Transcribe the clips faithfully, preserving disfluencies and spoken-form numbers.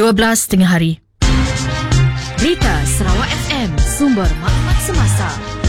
dua belas tengah hari. Berita Sarawak F M, sumber maklumat semasa.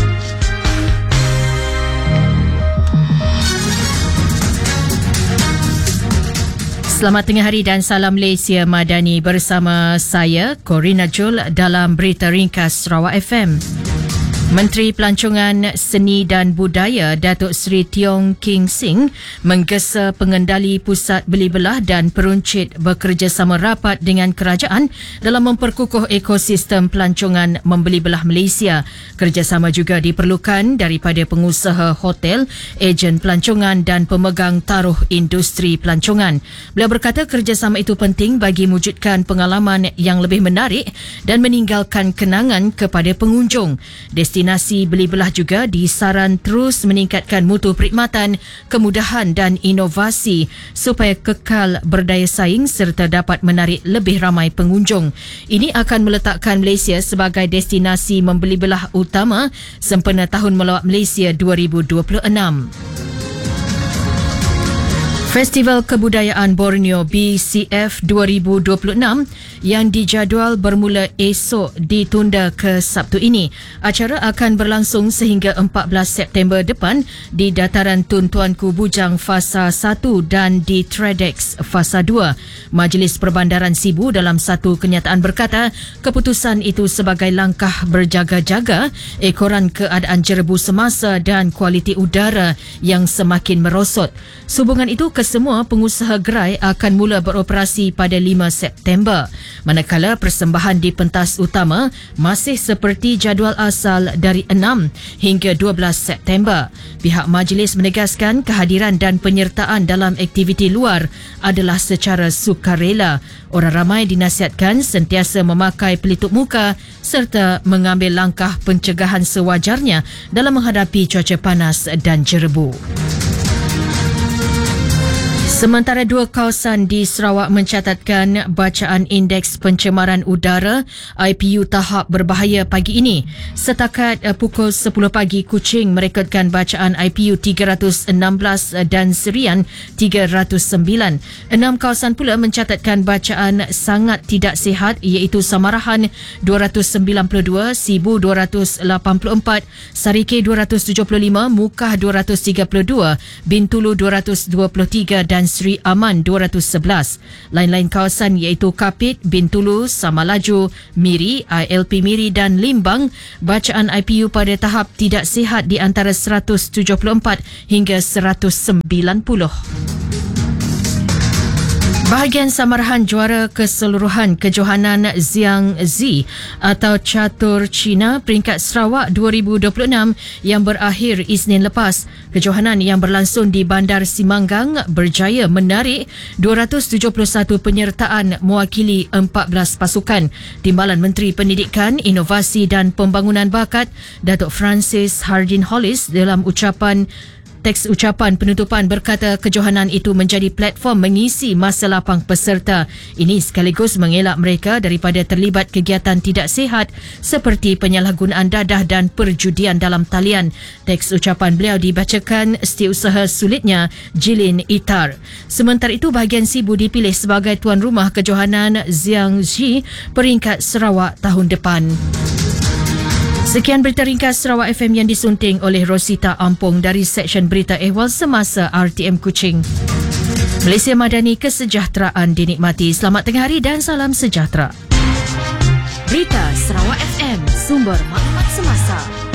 Selamat tengah hari dan salam Malaysia Madani bersama saya, Corina Jul dalam Berita Ringkas Sarawak F M. Menteri Pelancongan Seni dan Budaya Datuk Seri Tiong King Sing menggesa pengendali pusat beli belah dan peruncit bekerjasama rapat dengan kerajaan dalam memperkukuh ekosistem pelancongan membeli belah Malaysia. Kerjasama juga diperlukan daripada pengusaha hotel, ejen pelancongan dan pemegang taruh industri pelancongan. Beliau berkata kerjasama itu penting bagi mewujudkan pengalaman yang lebih menarik dan meninggalkan kenangan kepada pengunjung. Destinasi Destinasi beli belah juga disaran terus meningkatkan mutu perkhidmatan, kemudahan dan inovasi supaya kekal berdaya saing serta dapat menarik lebih ramai pengunjung. Ini akan meletakkan Malaysia sebagai destinasi membeli belah utama sempena Tahun Melawat Malaysia dua ribu dua puluh enam. Festival Kebudayaan Borneo B C F dua ribu dua puluh enam yang dijadual bermula esok ditunda ke Sabtu ini. Acara akan berlangsung sehingga empat belas September depan di Dataran Tun Tuanku Bujang Fasa satu dan di Tradex Fasa dua. Majlis Perbandaran Sibu dalam satu kenyataan berkata keputusan itu sebagai langkah berjaga-jaga ekoran keadaan jerebu semasa dan kualiti udara yang semakin merosot. Sehubungan itu, kesemua pengusaha gerai akan mula beroperasi pada lima September. Manakala persembahan di pentas utama masih seperti jadual asal dari enam hingga dua belas September. Pihak majlis menegaskan kehadiran dan penyertaan dalam aktiviti luar adalah secara sukarela. Orang ramai dinasihatkan sentiasa memakai pelitup muka serta mengambil langkah pencegahan sewajarnya dalam menghadapi cuaca panas dan jerebu. Sementara dua kawasan di Sarawak mencatatkan bacaan Indeks Pencemaran Udara I P U tahap berbahaya pagi ini. Setakat pukul sepuluh pagi, Kuching merekodkan bacaan I P U tiga ratus enam belas dan Serian tiga ratus sembilan. Enam kawasan pula mencatatkan bacaan sangat tidak sihat iaitu Samarahan dua ratus sembilan puluh dua, Sibu dua ratus lapan puluh empat, Sarike dua ratus tujuh puluh lima, Mukah dua ratus tiga puluh dua, Bintulu dua ratus dua puluh tiga dan Sri Aman dua ratus sebelas. Lain-lain kawasan iaitu Kapit, Bintulu, Samalaju, Miri, I L P Miri dan Limbang bacaan I P U pada tahap tidak sihat di antara seratus tujuh puluh empat hingga seratus sembilan puluh. Bahagian Samarahan juara keseluruhan kejohanan Xiang Zi atau Catur Cina peringkat Sarawak dua ribu dua puluh enam yang berakhir Isnin lepas. Kejohanan yang berlangsung di Bandar Simanggang berjaya menarik dua ratus tujuh puluh satu penyertaan mewakili empat belas pasukan. Timbalan Menteri Pendidikan, Inovasi dan Pembangunan Bakat Datuk Francis Hardin Hollis dalam ucapan Teks ucapan penutupan berkata kejohanan itu menjadi platform mengisi masa lapang peserta. Ini sekaligus mengelak mereka daripada terlibat kegiatan tidak sihat seperti penyalahgunaan dadah dan perjudian dalam talian. Teks ucapan beliau dibacakan Setiausaha Sulitnya Jilin Itar. Sementara itu, bahagian Sibu dipilih sebagai tuan rumah kejohanan Xiang Zi peringkat Sarawak tahun depan. Sekian Berita Ringkas Sarawak F M yang disunting oleh Rosita Ampong dari Seksyen Berita Ehwal Semasa R T M Kuching. Malaysia Madani, kesejahteraan dinikmati. Selamat tengah hari dan salam sejahtera. Berita Sarawak F M, sumber maklumat semasa.